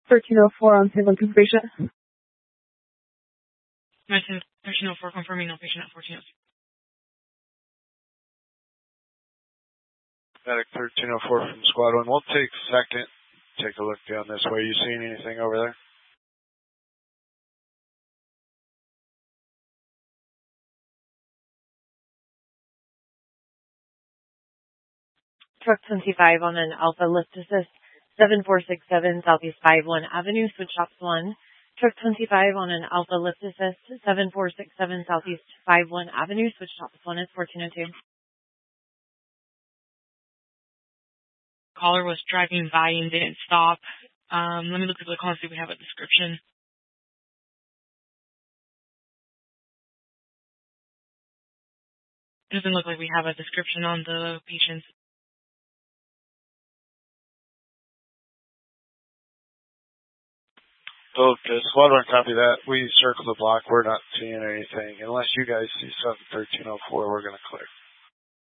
1304 on St. Luke's patient. Medicine 1304 confirming no patient at 1406. Medic 1304 from Squad 1. We'll take second. Take a look down this way. You seeing anything over there? Truck 25 on an Alpha Lift Assist 7467 Southeast 51 Avenue, switch ops 1. Truck 25 on an Alpha Lift Assist 7467 Southeast 51 Avenue, switch ops 1 is 1402. Caller was driving by and didn't stop. Let me look at the call and see if we have a description. It doesn't look like we have a description on the patient. Okay, Squad 1, copy that. We circle the block. We're not seeing anything. Unless you guys see something 1304, we're going to clear.